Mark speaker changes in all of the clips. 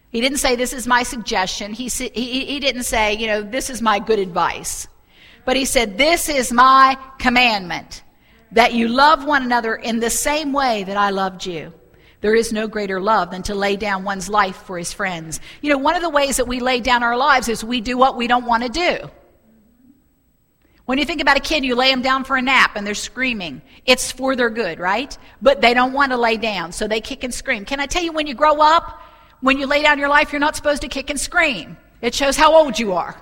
Speaker 1: He didn't say, this is my suggestion. He didn't say, this is my good advice. But he said, this is my commandment, that you love one another in the same way that I loved you. There is no greater love than to lay down one's life for his friends. One of the ways that we lay down our lives is we do what we don't want to do. When you think about a kid, you lay them down for a nap and they're screaming. It's for their good, right? But they don't want to lay down, so they kick and scream. Can I tell you, when you grow up, when you lay down your life, you're not supposed to kick and scream. It shows how old you are.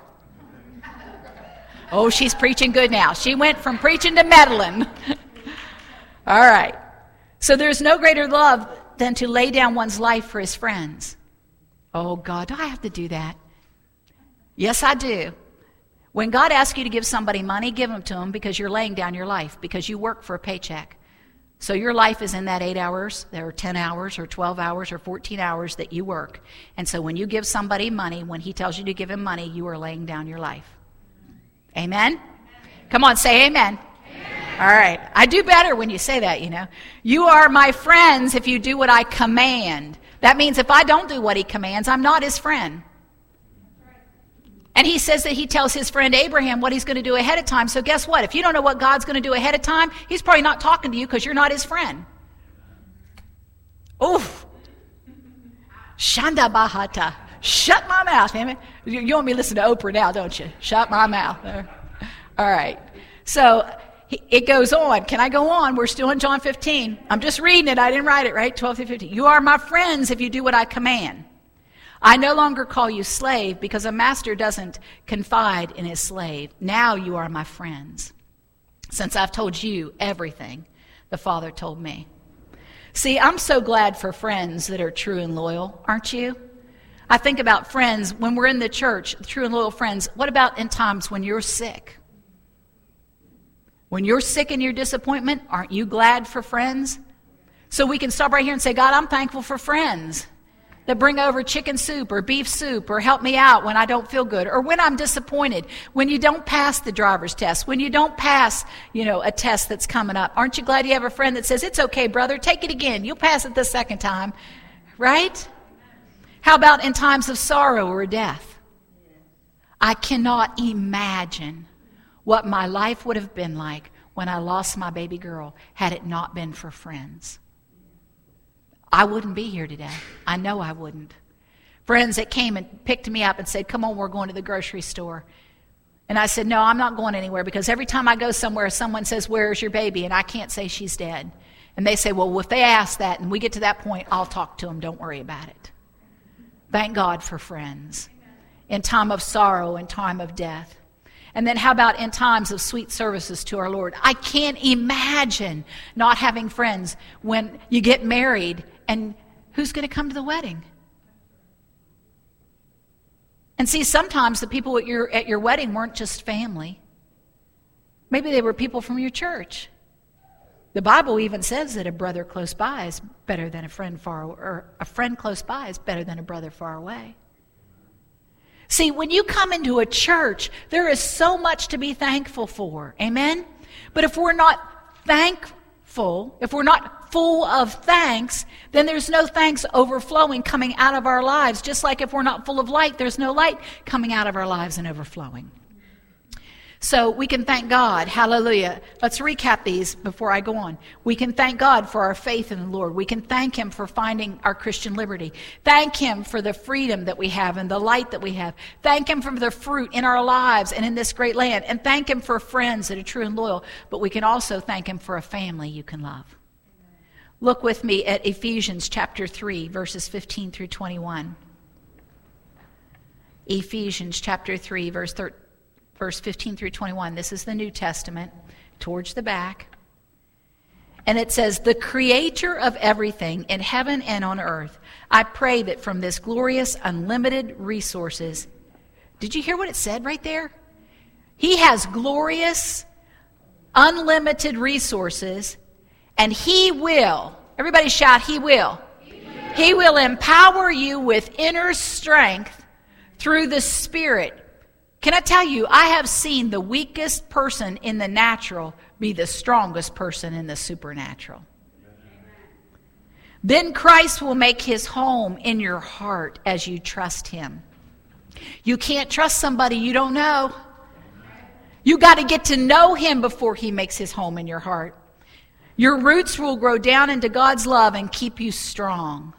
Speaker 1: Oh, she's preaching good now. She went from preaching to meddling. All right. So there's no greater love than to lay down one's life for his friends. Oh, God, do I have to do that? Yes, I do. When God asks you to give somebody money, give them to them, because you're laying down your life, because you work for a paycheck. So your life is in that 8 hours, or 10 hours, or 12 hours, or 14 hours that you work. And so when you give somebody money, when he tells you to give him money, you are laying down your life. Amen? Come on, say amen. All right. I do better when you say that, You are my friends if you do what I command. That means if I don't do what he commands, I'm not his friend. And he says that he tells his friend Abraham what he's going to do ahead of time. So guess what? If you don't know what God's going to do ahead of time, he's probably not talking to you because you're not his friend. Oof. Shanda Bahata. Shut my mouth, damn it. You want me to listen to Oprah now, don't you? Shut my mouth. All right. So it goes on. Can I go on? We're still in John 15. I'm just reading it. I didn't write it, right? 12 through 15. You are my friends if you do what I command. I no longer call you slave, because a master doesn't confide in his slave. Now you are my friends, since I've told you everything the Father told me. See, I'm so glad for friends that are true and loyal, aren't you? I think about friends when we're in the church, true and loyal friends. What about in times when you're sick? When you're sick in your disappointment, aren't you glad for friends? So we can stop right here and say, God, I'm thankful for friends that bring over chicken soup or beef soup or help me out when I don't feel good or when I'm disappointed, when you don't pass the driver's test, when you don't pass, a test that's coming up. Aren't you glad you have a friend that says, it's okay, brother, take it again. You'll pass it the second time, right? How about in times of sorrow or death? I cannot imagine what my life would have been like when I lost my baby girl had it not been for friends. I wouldn't be here today. I know I wouldn't. Friends that came and picked me up and said, come on, we're going to the grocery store. And I said, no, I'm not going anywhere, because every time I go somewhere, someone says, where's your baby? And I can't say she's dead. And they say, well, if they ask that and we get to that point, I'll talk to them. Don't worry about it. Thank God for friends in time of sorrow and time of death. And then how about in times of sweet services to our Lord? I can't imagine not having friends when you get married. And who's going to come to the wedding? And see, sometimes the people at your wedding weren't just family. Maybe they were people from your church. The Bible even says that a brother close by is better than a friend far, or a friend close by is better than a brother far away. See, when you come into a church, there is so much to be thankful for. Amen? But if we're not thankful, if we're not full of thanks, then there's no thanks overflowing coming out of our lives. Just like if we're not full of light, there's no light coming out of our lives and overflowing. So we can thank God. Hallelujah. Let's recap these before I go on. We can thank God for our faith in the Lord. We can thank Him for finding our Christian liberty. Thank Him for the freedom that we have and the light that we have. Thank Him for the fruit in our lives and in this great land. And thank Him for friends that are true and loyal. But we can also thank Him for a family you can love. Look with me at Ephesians chapter 3, verses 15 through 21. Ephesians chapter 3, verse 15 through 21. This is the New Testament, towards the back. And it says, the creator of everything in heaven and on earth, I pray that from this glorious, unlimited resources. Did you hear what it said right there? He has glorious, unlimited resources, and He will, everybody shout, He will. He will empower you with inner strength through the Spirit. Can I tell you, I have seen the weakest person in the natural be the strongest person in the supernatural. Then Christ will make his home in your heart as you trust him. You can't trust somebody you don't know. You got to get to know him before he makes his home in your heart. Your roots will grow down into God's love and keep you strong.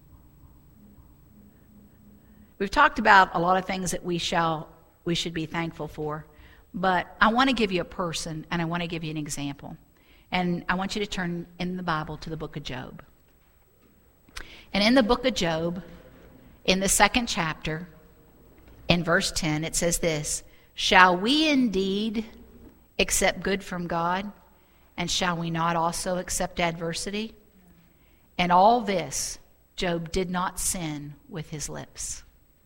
Speaker 1: We've talked about a lot of things that we should be thankful for, but I want to give you a person and I want to give you an example. And I want you to turn in the Bible to the book of Job. And in the book of Job, in the 2nd chapter, in verse 10, it says this, "Shall we indeed accept good from God, and shall we not also accept adversity? And all this, Job did not sin with his lips."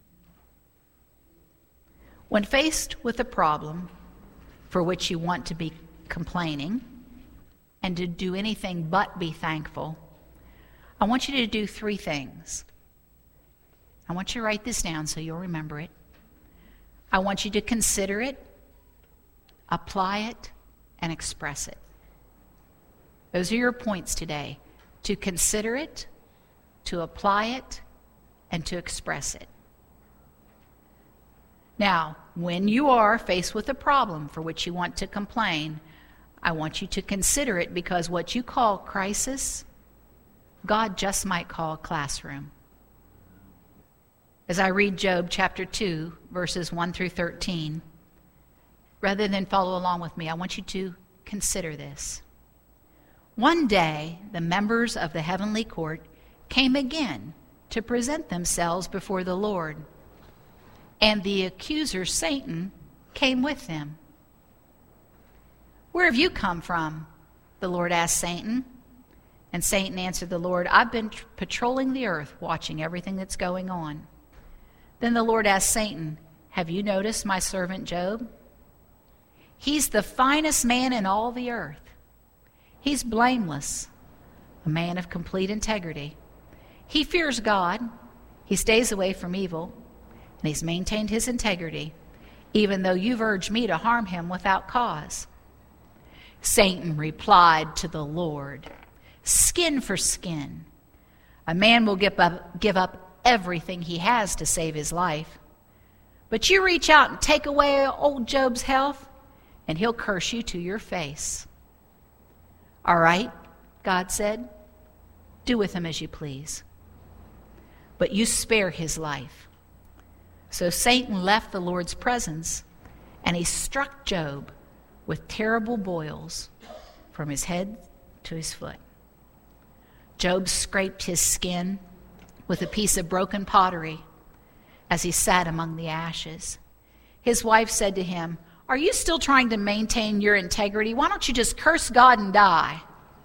Speaker 1: When faced with a problem for which you want to be complaining and to do anything but be thankful, I want you to do 3 things. I want you to write this down so you'll remember it. I want you to consider it, apply it, and express it. Those are your points today. To consider it, to apply it, and to express it. Now, when you are faced with a problem for which you want to complain, I want you to consider it, because what you call crisis, God just might call a classroom. As I read Job chapter 2, verses 1 through 13, rather than follow along with me, I want you to consider this. One day, the members of the heavenly court came again to present themselves before the Lord. And the accuser, Satan, came with them. "Where have you come from?" the Lord asked Satan. And Satan answered the Lord, "I've been patrolling the earth, watching everything that's going on." Then the Lord asked Satan, "Have you noticed my servant Job? He's the finest man in all the earth. He's blameless, a man of complete integrity. He fears God, he stays away from evil, and he's maintained his integrity, even though you've urged me to harm him without cause." Satan replied to the Lord, "Skin for skin. A man will give up everything he has to save his life. But you reach out and take away old Job's health, and he'll curse you to your face." "All right," God said, "do with him as you please. But you spare his life." So Satan left the Lord's presence, and he struck Job with terrible boils from his head to his foot. Job scraped his skin with a piece of broken pottery as he sat among the ashes. His wife said to him, "Are you still trying to maintain your integrity? Why don't you just curse God and die?"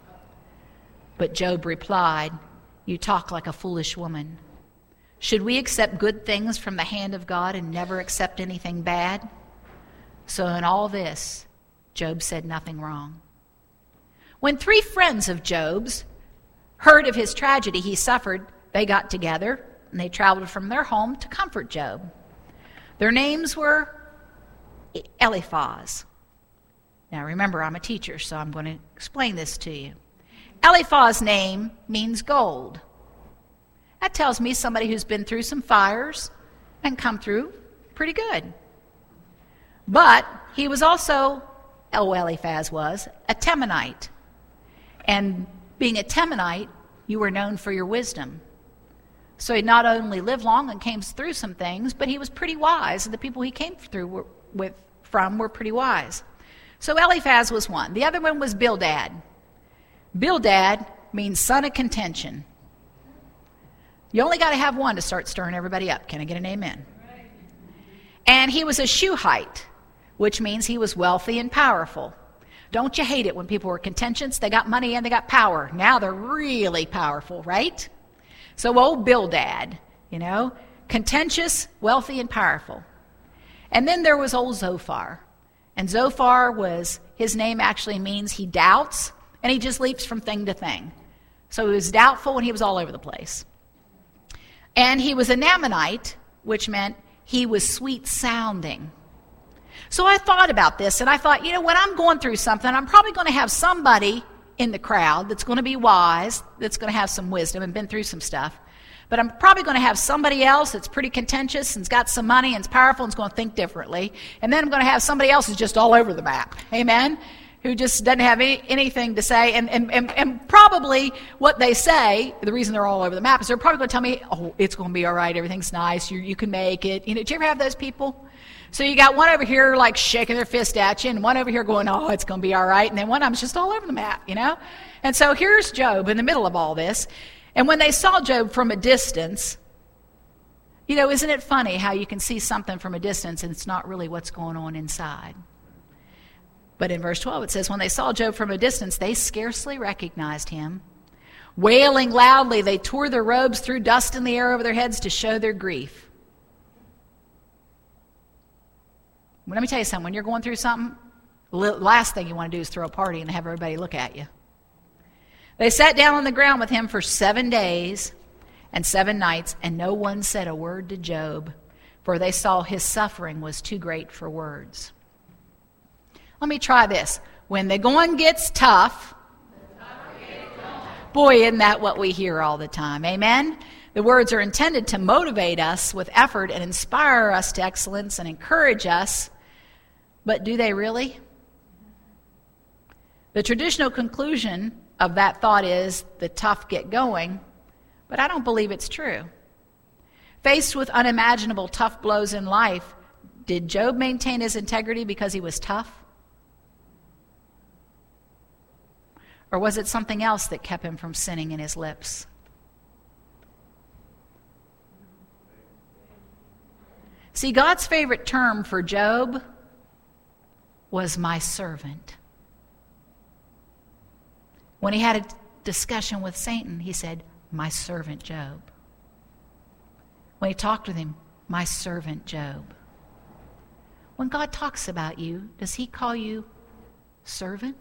Speaker 1: But Job replied, "You talk like a foolish woman. Should we accept good things from the hand of God and never accept anything bad?" So in all this, Job said nothing wrong. When 3 friends of Job's heard of his tragedy he suffered, they got together and they traveled from their home to comfort Job. Their names were Eliphaz. Now remember, I'm a teacher, so I'm going to explain this to you. Eliphaz's name means gold. That tells me somebody who's been through some fires and come through pretty good. But he was also, Eliphaz was, a Temanite. And being a Temanite, you were known for your wisdom. So he not only lived long and came through some things, but he was pretty wise, and the people he came through from were pretty wise. So Eliphaz was one. The other one was Bildad. Bildad means son of contention. You only got to have one to start stirring everybody up. Can I get an amen? And he was a Shuhite, which means he was wealthy and powerful. Don't you hate it when people were contentious? They got money and they got power. Now they're really powerful, right? So old Bildad, contentious, wealthy, and powerful. And then there was old Zophar. And Zophar his name actually means he doubts, and he just leaps from thing to thing. So he was doubtful and he was all over the place. And he was an Ammonite, which meant he was sweet sounding. So I thought about this, and I thought, when I'm going through something, I'm probably going to have somebody in the crowd that's going to be wise, that's going to have some wisdom and been through some stuff. But I'm probably going to have somebody else that's pretty contentious and's got some money and's powerful and's going to think differently. And then I'm going to have somebody else who's just all over the map. Amen? Who just doesn't have anything to say. And probably what they say, the reason they're all over the map is they're probably going to tell me, oh, it's going to be all right, everything's nice, you can make it. You know, do you ever have those people? So you got one over here like shaking their fist at you and one over here going, oh, it's going to be all right. And then one of them's just all over the map, you know? And so here's Job in the middle of all this. And when they saw Job from a distance, you know, isn't it funny how you can see something from a distance and it's not really what's going on inside? But in verse 12 it says, when they saw Job from a distance, they scarcely recognized him. Wailing loudly, they tore their robes, threw dust in the air over their heads to show their grief. Well, let me tell you something. When you're going through something, the last thing you want to do is throw a party and have everybody look at you. They sat down on the ground with him for 7 days and 7 nights, and no one said a word to Job, for they saw his suffering was too great for words. Let me try this. When the going gets tough, boy, isn't that what we hear all the time? Amen? The words are intended to motivate us with effort and inspire us to excellence and encourage us, but do they really? The traditional conclusion of that thought is the tough get going, but I don't believe it's true. Faced with unimaginable tough blows in life, did Job maintain his integrity because he was tough? Or was it something else that kept him from sinning in his lips? See, God's favorite term for Job was my servant. When he had a discussion with Satan, he said, my servant Job. When he talked with him, my servant Job. When God talks about you, does he call you servant?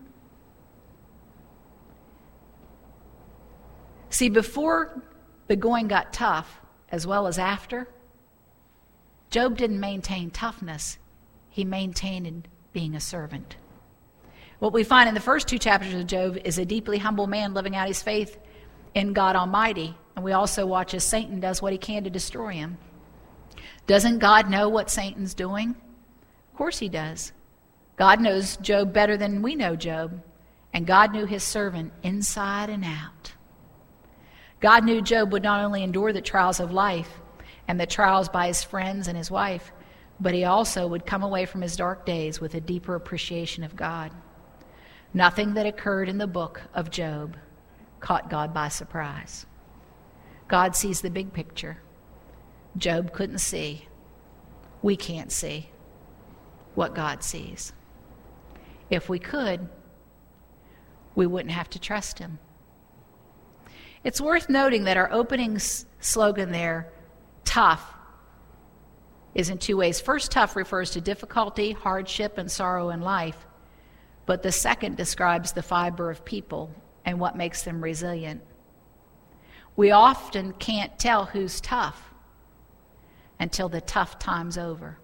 Speaker 1: See, before the going got tough, as well as after, Job didn't maintain toughness. He maintained being a servant. What we find in the first 2 chapters of Job is a deeply humble man living out his faith in God Almighty. And we also watch as Satan does what he can to destroy him. Doesn't God know what Satan's doing? Of course he does. God knows Job better than we know Job. And God knew his servant inside and out. God knew Job would not only endure the trials of life and the trials by his friends and his wife, but he also would come away from his dark days with a deeper appreciation of God. Nothing that occurred in the book of Job caught God by surprise. God sees the big picture. Job couldn't see. We can't see what God sees. If we could, we wouldn't have to trust him. It's worth noting that our opening slogan there, tough, is in 2 ways. First, tough refers to difficulty, hardship, and sorrow in life. But the second describes the fiber of people and what makes them resilient. We often can't tell who's tough until the tough time's over.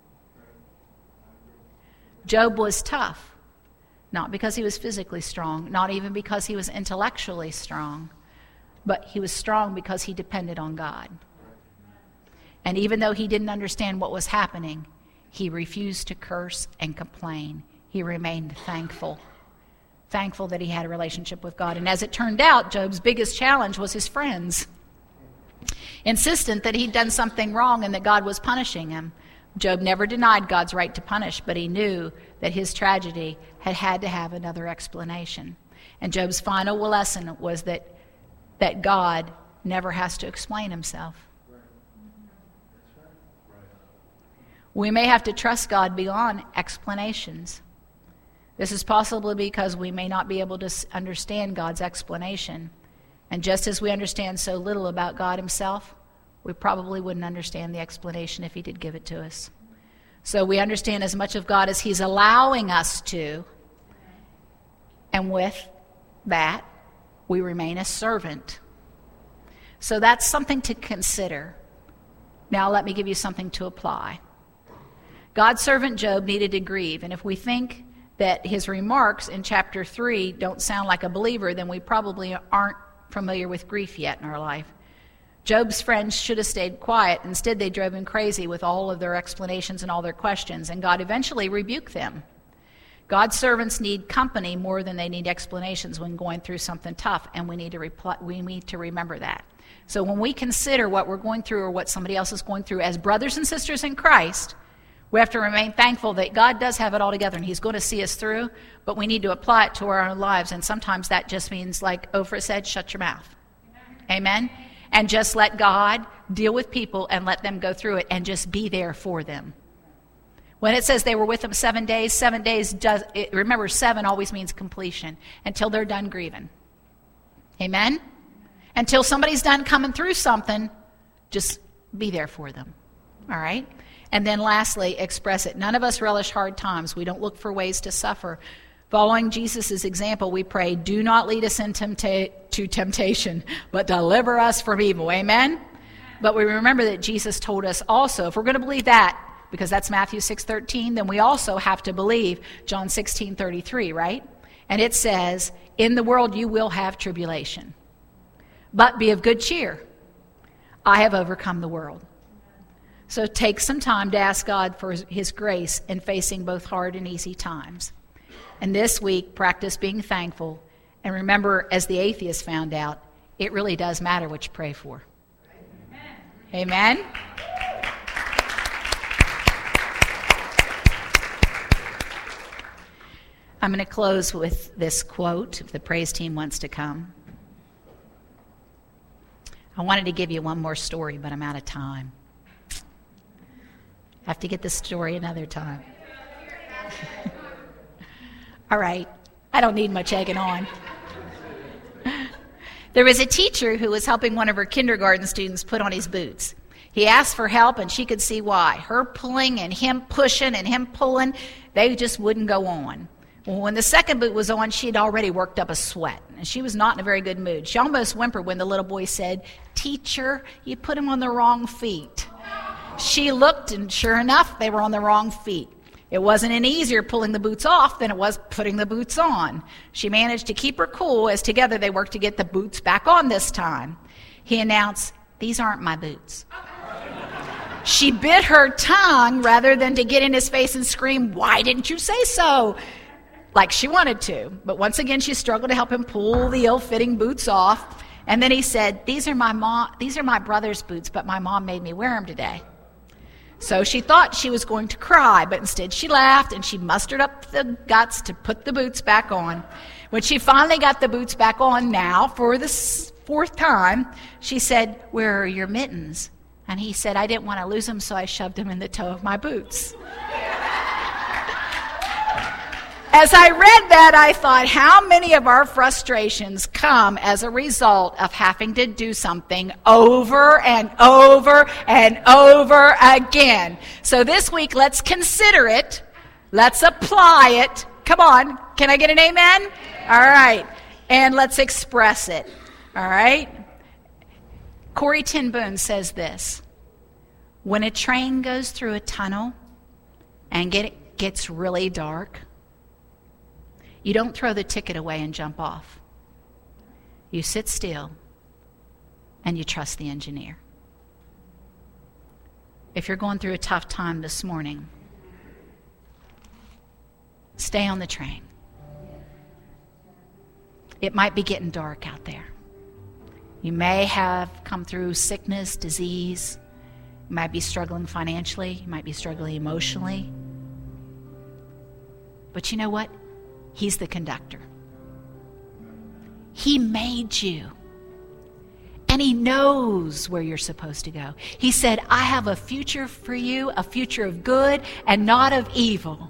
Speaker 1: Job was tough, not because he was physically strong, not even because he was intellectually strong, but he was strong because he depended on God. And even though he didn't understand what was happening, he refused to curse and complain. He remained thankful that he had a relationship with God. And as it turned out, Job's biggest challenge was his friends, insistent that he'd done something wrong and that God was punishing him. Job never denied God's right to punish, but he knew that his tragedy had to have another explanation. And Job's final lesson was that God never has to explain himself. We may have to trust God beyond explanations. This is possibly because we may not be able to understand God's explanation. And just as we understand so little about God himself, we probably wouldn't understand the explanation if he did give it to us. So we understand as much of God as he's allowing us to. And with that, we remain a servant. So that's something to consider. Now let me give you something to apply. God's servant Job needed to grieve, and if we think that his remarks in chapter 3 don't sound like a believer, then we probably aren't familiar with grief yet in our life. Job's friends should have stayed quiet. Instead, they drove him crazy with all of their explanations and all their questions, and God eventually rebuked them. God's servants need company more than they need explanations when going through something tough, and we need to remember that. So when we consider what we're going through or what somebody else is going through as brothers and sisters in Christ, we have to remain thankful that God does have it all together and he's going to see us through, but we need to apply it to our own lives. And sometimes that just means, like Oprah said, shut your mouth. Amen? And just let God deal with people and let them go through it and just be there for them. When it says they were with them 7 days, remember 7 always means completion, until they're done grieving. Amen? Until somebody's done coming through something, just be there for them. All right? And then lastly, express it. None of us relish hard times. We don't look for ways to suffer. Following Jesus' example, we pray, do not lead us into temptation, but deliver us from evil. Amen? But we remember that Jesus told us also, if we're going to believe that, because that's Matthew 6:13, then we also have to believe John 16:33, right? And it says, in the world you will have tribulation, but be of good cheer. I have overcome the world. So take some time to ask God for his grace in facing both hard and easy times. And this week, practice being thankful. And remember, as the atheist found out, it really does matter what you pray for. Amen? Amen? I'm going to close with this quote, if the praise team wants to come. I wanted to give you one more story, but I'm out of time. Have to get this story another time. All right. I don't need much egging on. There was a teacher who was helping one of her kindergarten students put on his boots. He asked for help, and she could see why. Her pulling and him pushing and him pulling, they just wouldn't go on. Well, when the second boot was on, she had already worked up a sweat, and she was not in a very good mood. She almost whimpered when the little boy said, "Teacher, you put him on the wrong feet." She looked, and sure enough, they were on the wrong feet. It wasn't any easier pulling the boots off than it was putting the boots on. She managed to keep her cool as together they worked to get the boots back on this time. He announced, "These aren't my boots." She bit her tongue rather than to get in his face and scream, "Why didn't you say so?" like she wanted to. But once again, she struggled to help him pull the ill-fitting boots off. And then he said, these are my brother's boots, but my mom made me wear them today. So she thought she was going to cry, but instead she laughed and she mustered up the guts to put the boots back on. When she finally got the boots back on now for the 4th time, she said, "Where are your mittens?" And he said, "I didn't want to lose them, so I shoved them in the toe of my boots." As I read that, I thought, how many of our frustrations come as a result of having to do something over and over and over again? So this week, let's consider it. Let's apply it. Come on. Can I get an amen? All right. And let's express it. All right. Corrie ten Boom says this: when a train goes through a tunnel and it gets really dark, you don't throw the ticket away and jump off. You sit still and you trust the engineer. If you're going through a tough time this morning, stay on the train. It might be getting dark out there. You may have come through sickness, disease. You might be struggling financially. You might be struggling emotionally. But you know what? He's the conductor. He made you. And he knows where you're supposed to go. He said, "I have a future for you, a future of good and not of evil."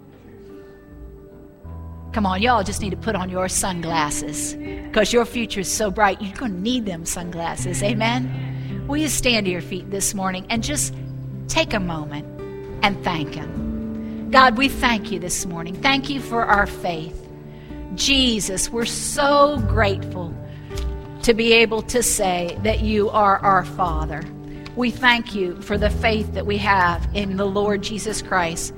Speaker 1: Come on, y'all just need to put on your sunglasses because your future is so bright. You're going to need them sunglasses. Amen? Will you stand to your feet this morning and just take a moment and thank him? God, we thank you this morning. Thank you for our faith. Jesus, we're so grateful to be able to say that you are our Father. We thank you for the faith that we have in the Lord Jesus Christ.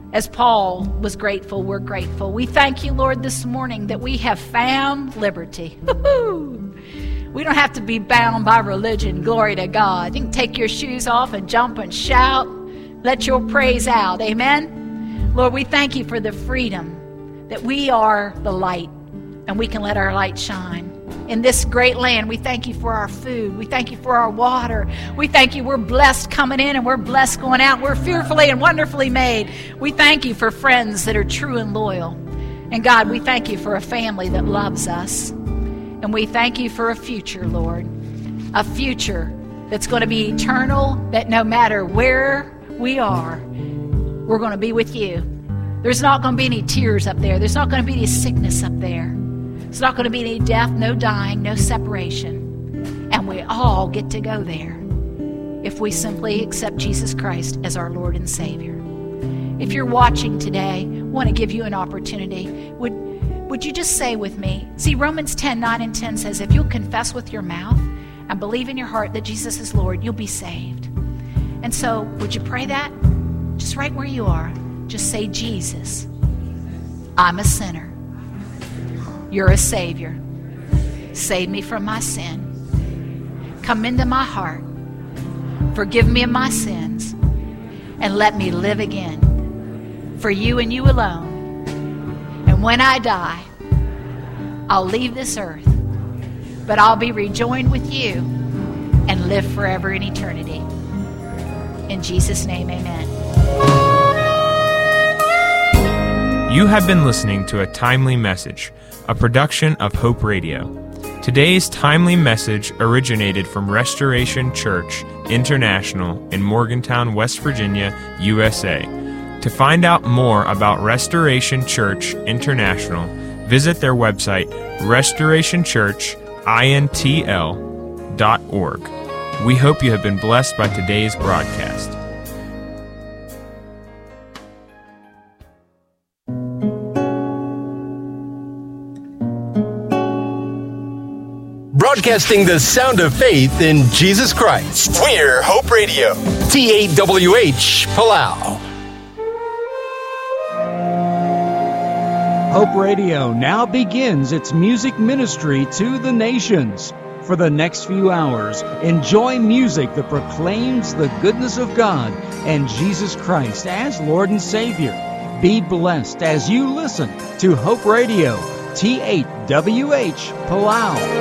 Speaker 1: As Paul was grateful, we're grateful. We thank you, Lord, this morning that we have found liberty. We don't have to be bound by religion. Glory to God. You can take your shoes off and jump and shout. Let your praise out. Amen? Lord, we thank you for the freedom that we are the light and we can let our light shine. In this great land, we thank you for our food. We thank you for our water. We thank you we're blessed coming in and we're blessed going out. We're fearfully and wonderfully made. We thank you for friends that are true and loyal. And God, we thank you for a family that loves us. And we thank you for a future, Lord. A future that's going to be eternal, that no matter where we are, we're going to be with you. There's not going to be any tears up there. There's not going to be any sickness up there. There's not going to be any death, no dying, no separation. And we all get to go there if we simply accept Jesus Christ as our Lord and Savior. If you're watching today, I want to give you an opportunity. Would you just say with me, see, Romans 10:9 and 10 says, if you'll confess with your mouth and believe in your heart that Jesus is Lord, you'll be saved. And so, would you pray that? Just right where you are. Just say, Jesus, I'm a sinner. You're a Savior. Save me from my sin. Come into my heart. Forgive me of my sins. And let me live again for you and you alone. And when I die, I'll leave this earth, but I'll be rejoined with you and live forever in eternity. In Jesus' name, amen.
Speaker 2: You have been listening to a timely message, a production of Hope Radio. Today's timely message originated from Restoration Church International in Morgantown, West Virginia, USA. To find out more about Restoration Church International, visit their website, restorationchurchintl.org. We hope you have been blessed by today's broadcast.
Speaker 3: Broadcasting the sound of faith in Jesus Christ. We're Hope Radio. T8WH, Palau.
Speaker 4: Hope Radio now begins its music ministry to the nations. For the next few hours, enjoy music that proclaims the goodness of God and Jesus Christ as Lord and Savior. Be blessed as you listen to Hope Radio, T8WH, Palau.